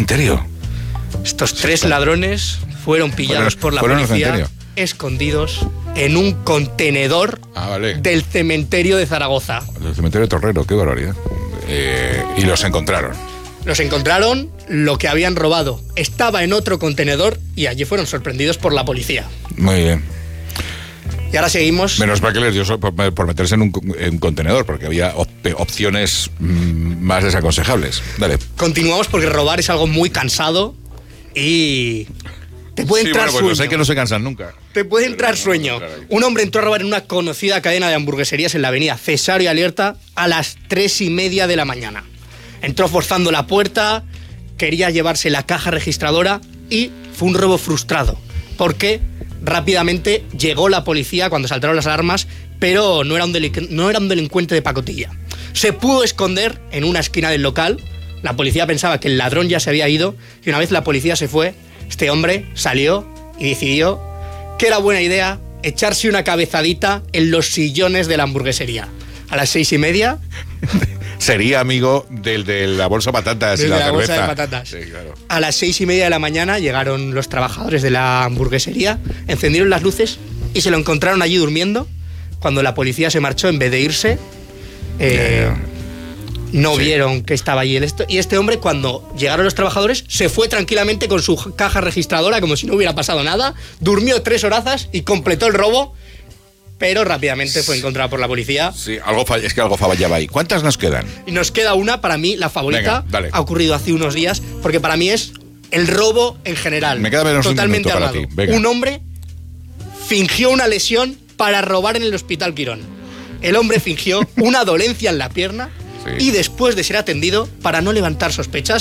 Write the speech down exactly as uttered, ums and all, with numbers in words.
cementerio. Estos tres ladrones fueron pillados fueron, por la fueron policía, escondidos en un contenedor ah, vale. del cementerio de Zaragoza. Del cementerio de Torrero, qué barbaridad. Eh, y los encontraron. Los encontraron, lo que habían robado estaba en otro contenedor y allí fueron sorprendidos por la policía. Muy bien. Y ahora seguimos. Menos mal que les dio por, por meterse en un, en un contenedor, porque había op- opciones mmm, más desaconsejables. Dale. Continuamos porque robar es algo muy cansado y te puede Sí, entrar bueno, pues sueño. lo sé que no se cansan nunca. Te puede entrar sueño. Un hombre entró a robar en una conocida cadena de hamburgueserías en la avenida Cesario Alierta a las tres y media de la mañana. Entró forzando la puerta, quería llevarse la caja registradora y fue un robo frustrado. Porque rápidamente llegó la policía cuando saltaron las alarmas, pero no era un, delic- no era un delincuente de pacotilla. Se pudo esconder en una esquina del local. La policía pensaba que el ladrón ya se había ido y una vez la policía se fue, este hombre salió y decidió que era buena idea echarse una cabezadita en los sillones de la hamburguesería. A las seis y media... Sería amigo del de la bolsa de patatas y Desde la, la cerveza. bolsa de patatas. Sí, claro. A las seis y media de la mañana llegaron los trabajadores de la hamburguesería, encendieron las luces y se lo encontraron allí durmiendo. Cuando la policía se marchó, en vez de irse, eh, no Sí. vieron que estaba allí el esto. Y este hombre, cuando llegaron los trabajadores, se fue tranquilamente con su caja registradora, como si no hubiera pasado nada, durmió tres horazas y completó el robo, pero rápidamente fue encontrado por la policía. Sí, algo fall- es que algo fallaba ahí. ¿Cuántas nos quedan? Y nos queda una, para mí, la favorita. Venga, dale. Ha ocurrido hace unos días, porque para mí es el robo en general. Me queda menos un totalmente minuto para armado. ti. Venga. Un hombre fingió una lesión para robar en el Hospital Quirón. El hombre fingió una dolencia en la pierna Sí. y después de ser atendido, para no levantar sospechas,